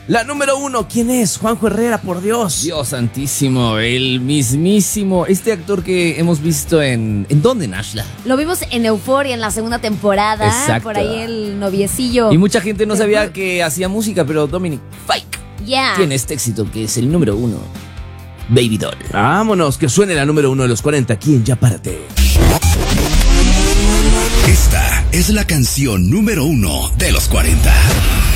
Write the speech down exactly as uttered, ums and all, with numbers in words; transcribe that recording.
La número uno, ¿quién es? Juanjo Herrera, por Dios. Dios santísimo, el mismísimo, este actor que hemos visto en... ¿En dónde, Nashla? Lo vimos en Euphoria en la segunda temporada. Exacto. Por ahí el noviecillo. Y mucha gente no sabía que hacía música, pero Dominic Fike Yeah. tiene este éxito que es el número uno. Baby Doll. Vámonos, que suene la número uno de los cuarenta aquí en Ya Párate. Esta es la canción número uno de los cuarenta.